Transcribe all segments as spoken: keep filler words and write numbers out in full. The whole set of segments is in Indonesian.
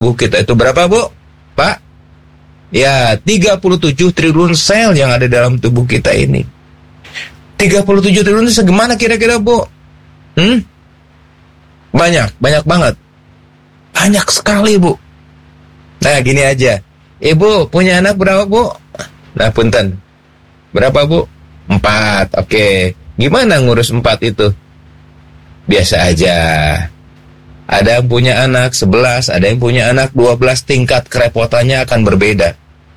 tubuh kita itu berapa, Bu? Pak? Ya, tiga puluh tujuh triliun sel yang ada dalam tubuh kita ini. tiga puluh tujuh triliun itu segimana kira-kira, Bu? Hmm? Banyak, banyak banget. Banyak sekali, Bu. Nah, gini aja. Ibu punya anak berapa, Bu? Nah, punten. Berapa, Bu? Empat. Oke. Gimana ngurus empat itu? Biasa aja. Ada yang punya anak sebelas, ada yang punya anak dua belas, tingkat kerepotannya akan berbeda.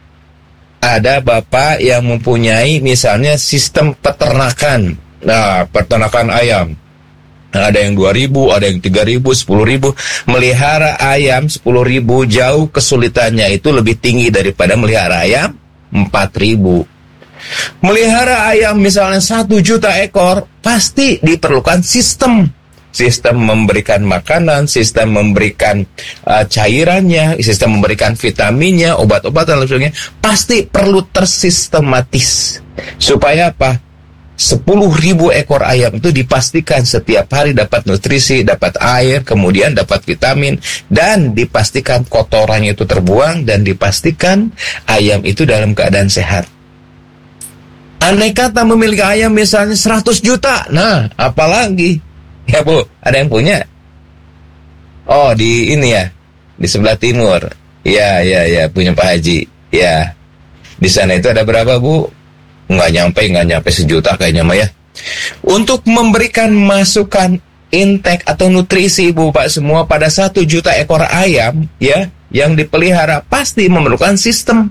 Ada bapak yang mempunyai misalnya sistem peternakan. Nah, peternakan ayam. Nah, ada yang dua ribu, ada yang tiga ribu, sepuluh ribu. Melihara ayam sepuluh ribu, jauh kesulitannya itu lebih tinggi daripada melihara ayam empat ribu. Melihara ayam misalnya satu juta ekor, pasti diperlukan sistem. Sistem memberikan makanan, sistem memberikan uh, cairannya, sistem memberikan vitaminnya, obat-obatan, dan sebagainya. Pasti perlu tersistematis. Supaya apa? sepuluh ribu ekor ayam itu dipastikan setiap hari dapat nutrisi, dapat air, kemudian dapat vitamin, dan dipastikan kotorannya itu terbuang, dan dipastikan ayam itu dalam keadaan sehat. Andai kata memiliki ayam misalnya seratus juta, nah apalagi? Ya, Bu, ada yang punya? Oh, di ini ya, di sebelah timur. Ya, ya, ya, punya Pak Haji. Ya, di sana itu ada berapa, Bu? Nggak nyampe, nggak nyampe sejuta kayaknya mah ya. Untuk memberikan masukan intake atau nutrisi, Ibu Pak semua pada satu juta ekor ayam ya yang dipelihara pasti memerlukan sistem.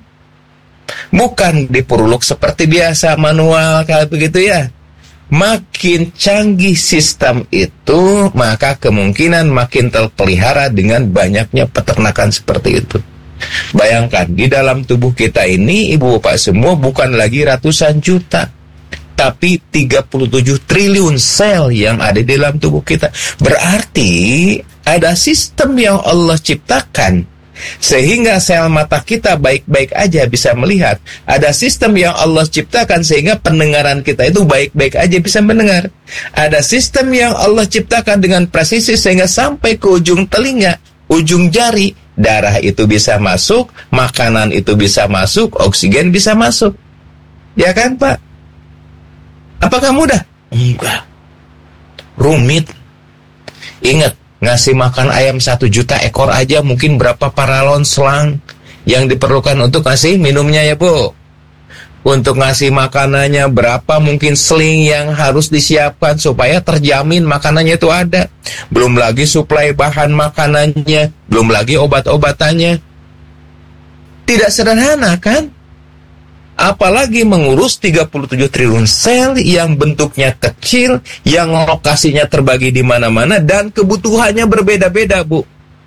Bukan dipuruluk seperti biasa manual kayak begitu ya. Makin canggih sistem itu, maka kemungkinan makin terpelihara dengan banyaknya peternakan seperti itu. Bayangkan, di dalam tubuh kita ini, Ibu Bapak semua, bukan lagi ratusan juta, tapi tiga puluh tujuh triliun sel yang ada di dalam tubuh kita. Berarti ada sistem yang Allah ciptakan sehingga sel mata kita baik-baik aja bisa melihat. Ada sistem yang Allah ciptakan sehingga pendengaran kita itu baik-baik aja bisa mendengar. Ada sistem yang Allah ciptakan dengan presisi sehingga sampai ke ujung telinga, ujung jari, darah itu bisa masuk, makanan itu bisa masuk, oksigen bisa masuk. Ya kan, Pak? Apakah mudah? Enggak. Rumit. Ingat, ngasih makan ayam satu juta ekor aja mungkin berapa paralon selang yang diperlukan untuk ngasih minumnya ya, Bu. Untuk ngasih makanannya berapa mungkin seling yang harus disiapkan supaya terjamin makanannya itu ada. Belum lagi suplai bahan makanannya, belum lagi obat-obatannya. Tidak sederhana kan? Apalagi mengurus tiga puluh tujuh triliun sel yang bentuknya kecil, yang lokasinya terbagi di mana-mana dan kebutuhannya berbeda-beda, Bu.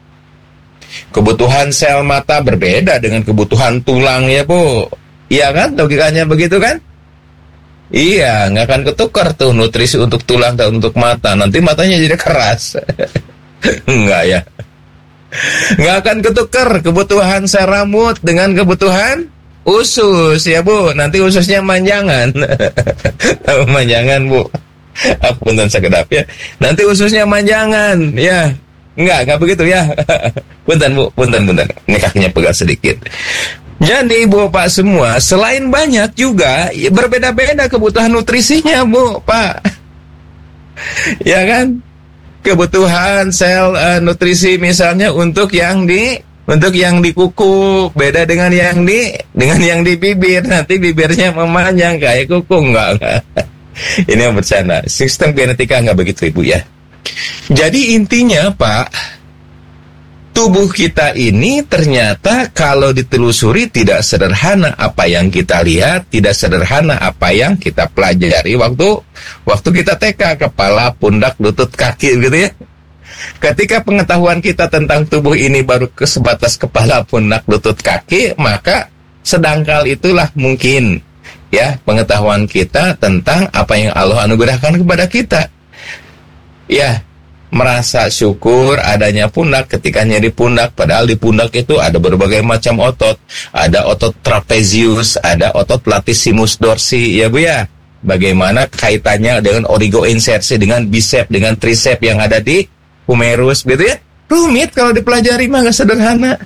Kebutuhan sel mata berbeda dengan kebutuhan tulang ya, Bu. Iya kan, logikanya begitu kan? Iya, nggak akan ketukar tuh nutrisi untuk tulang dan untuk mata. Nanti matanya jadi keras. Enggak ya. Nggak akan ketukar kebutuhan sel rambut dengan kebutuhan usus ya, Bu. Nanti ususnya manjangan. Manjangan, Bu. Apunten sekedap ya. Nanti ususnya manjangan ya. Enggak, enggak begitu ya. Punten, Bu, punten, punten. Ini kakinya pegal sedikit. Jadi Bu Pak semua, selain banyak juga ya, berbeda-beda kebutuhan nutrisinya, Bu Pak. Ya kan? Kebutuhan sel uh, nutrisi misalnya untuk yang di untuk yang di kuku beda dengan yang di dengan yang di bibir. Nanti bibirnya memanjang kayak kuku, enggak, enggak. Ini yang bercanda. Sistem genetika enggak begitu, Ibu ya. Jadi intinya, Pak, tubuh kita ini ternyata kalau ditelusuri tidak sederhana apa yang kita lihat, tidak sederhana apa yang kita pelajari waktu waktu kita T K, kepala, pundak, lutut, kaki gitu ya. Ketika pengetahuan kita tentang tubuh ini baru ke sebatas kepala, pundak, lutut, kaki, maka sedangkal itulah mungkin ya pengetahuan kita tentang apa yang Allah anugerahkan kepada kita. Ya, merasa syukur adanya pundak ketika nyeri pundak, padahal di pundak itu ada berbagai macam otot. Ada otot trapezius, ada otot latissimus dorsi, ya Bu ya. Bagaimana kaitannya dengan oligoinsersi, dengan bicep, dengan tricep yang ada di humerus gitu ya. Rumit kalau dipelajari mah nggak sederhana.